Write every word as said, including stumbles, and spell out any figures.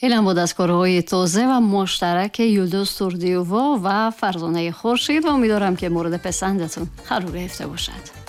اینم بود از کارهای تازه و مشترک یلدوز توردیووا و فرزانه خورشید و امیدوارم که مورد پسندتون قرار گرفته باشد.